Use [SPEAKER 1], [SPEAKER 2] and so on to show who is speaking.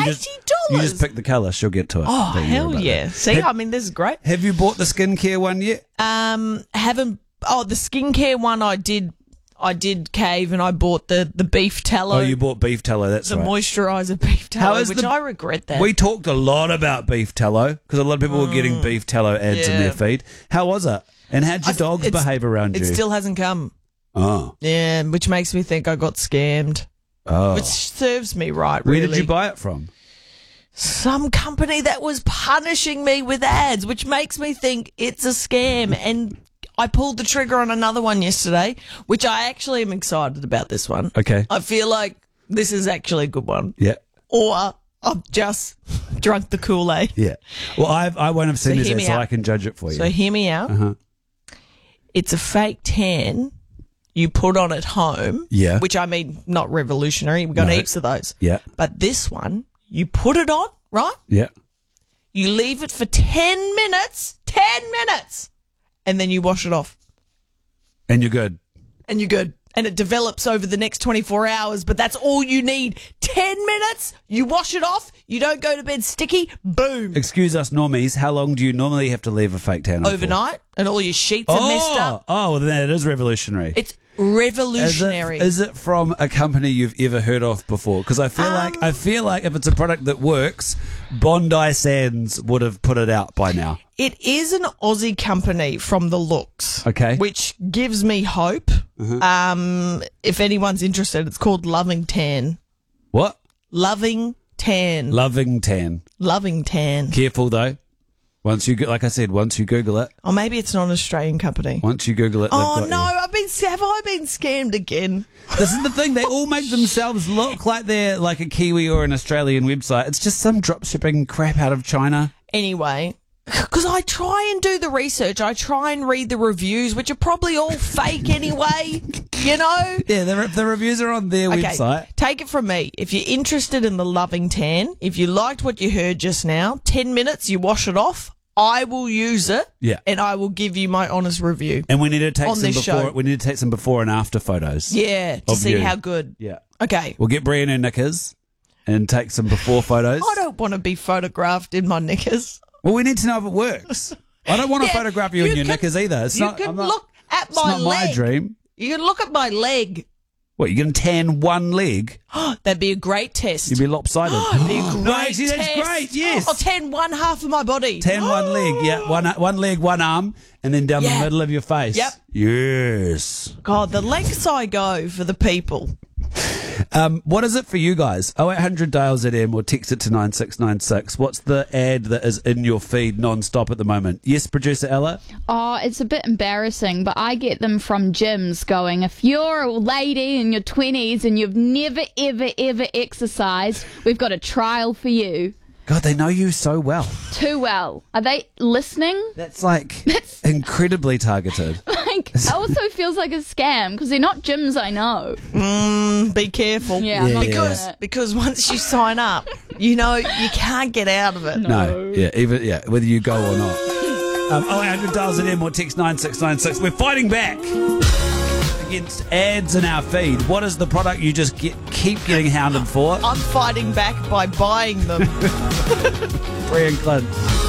[SPEAKER 1] You just pick the colour. She'll get to it.
[SPEAKER 2] Oh, hell yeah. See, this is great.
[SPEAKER 1] Have you bought the skincare one yet?
[SPEAKER 2] Haven't. Oh, the skincare one I did cave and I bought the beef tallow.
[SPEAKER 1] Oh, you bought beef tallow, that's
[SPEAKER 2] the
[SPEAKER 1] right.
[SPEAKER 2] moisturiser beef tallow, which I regret that.
[SPEAKER 1] We talked a lot about beef tallow because a lot of people were getting beef tallow ads in their feed. How was it? And how'd your dogs behave around you?
[SPEAKER 2] It still hasn't come.
[SPEAKER 1] Oh.
[SPEAKER 2] Yeah, which makes me think I got scammed.
[SPEAKER 1] Oh.
[SPEAKER 2] Which serves me right, really.
[SPEAKER 1] Where did you buy it from?
[SPEAKER 2] Some company that was punishing me with ads, which makes me think it's a scam. And I pulled the trigger on another one yesterday, which I actually am excited about this one.
[SPEAKER 1] Okay.
[SPEAKER 2] I feel like this is actually a good one.
[SPEAKER 1] Yeah.
[SPEAKER 2] Or I've just drunk the Kool-Aid.
[SPEAKER 1] Yeah. Well, I won't have seen this yet, so
[SPEAKER 2] out.
[SPEAKER 1] I can judge it for you.
[SPEAKER 2] So hear me out.
[SPEAKER 1] Uh-huh.
[SPEAKER 2] It's a fake tan you put on at home.
[SPEAKER 1] Yeah.
[SPEAKER 2] Which, not revolutionary. We've got heaps of those.
[SPEAKER 1] Yeah.
[SPEAKER 2] But this one, you put it on, right?
[SPEAKER 1] Yeah.
[SPEAKER 2] You leave it for 10 minutes. 10 minutes. And then you wash it off.
[SPEAKER 1] And you're good.
[SPEAKER 2] And you're good. And it develops over the next 24 hours, but that's all you need. 10 minutes, you wash it off, you don't go to bed sticky, boom.
[SPEAKER 1] Excuse us normies, how long do you normally have to leave a fake tan on
[SPEAKER 2] Overnight, and all your sheets are messed up.
[SPEAKER 1] Oh, well, then it is revolutionary.
[SPEAKER 2] It's revolutionary.
[SPEAKER 1] Is it from a company you've ever heard of before? Because I feel like if it's a product that works, Bondi Sands would have put it out by now.
[SPEAKER 2] It is an Aussie company from the looks.
[SPEAKER 1] Okay.
[SPEAKER 2] Which gives me hope. If anyone's interested, it's called Loving Tan.
[SPEAKER 1] What?
[SPEAKER 2] Loving Tan.
[SPEAKER 1] Loving Tan.
[SPEAKER 2] Loving Tan.
[SPEAKER 1] Careful though. Once you Google it.
[SPEAKER 2] Or maybe it's not an Australian company.
[SPEAKER 1] Once you Google it,
[SPEAKER 2] have I been scammed again?
[SPEAKER 1] This is the thing. They all make themselves look like they're like a Kiwi or an Australian website. It's just some drop shipping crap out of China.
[SPEAKER 2] Anyway, because I try and do the research. I try and read the reviews, which are probably all fake anyway, you know?
[SPEAKER 1] Yeah, the reviews are on their website.
[SPEAKER 2] Take it from me. If you're interested in the Loving Tan, if you liked what you heard just now, 10 minutes, you wash it off. I will use it, and I will give you my honest review.
[SPEAKER 1] And we need to take some before and after photos.
[SPEAKER 2] Yeah, to see how good.
[SPEAKER 1] Yeah.
[SPEAKER 2] Okay.
[SPEAKER 1] We'll get Brie in her knickers and take some before photos.
[SPEAKER 2] I don't want to be photographed in my knickers.
[SPEAKER 1] Well, we need to know if it works. I don't want to photograph you in your knickers either. Look at my leg.
[SPEAKER 2] It's not my dream. You can look at my leg.
[SPEAKER 1] What, you're going to tan one leg?
[SPEAKER 2] That'd be a great test.
[SPEAKER 1] You'd be lopsided.
[SPEAKER 2] It'd be a great test.
[SPEAKER 1] That's great, yes.
[SPEAKER 2] I'll tan one half of my body.
[SPEAKER 1] Tan one leg, yeah. One leg, one arm, and then down the middle of your face.
[SPEAKER 2] Yep.
[SPEAKER 1] Yes.
[SPEAKER 2] God, the lengths I go for the people.
[SPEAKER 1] What is it for you guys? 0800 Dale ZM or text it to 9696. What's the ad that is in your feed non-stop at the moment? Yes, producer Ella?
[SPEAKER 3] Oh, it's a bit embarrassing, but I get them from gyms going, if you're a lady in your 20s and you've never, ever, ever exercised, we've got a trial for you.
[SPEAKER 1] God, they know you so well.
[SPEAKER 3] Too well. Are they listening?
[SPEAKER 1] That's incredibly targeted.
[SPEAKER 3] It also feels like a scam because they're not gyms I know.
[SPEAKER 2] Be careful.
[SPEAKER 3] Yeah,
[SPEAKER 2] because once you sign up, you can't get out of it.
[SPEAKER 1] No. Whether you go or not. 0800 Dale ZM or text 9696. We're fighting back against ads in our feed. What is the product you just keep getting hounded for?
[SPEAKER 2] I'm fighting back by buying them.
[SPEAKER 1] Brie and Clint.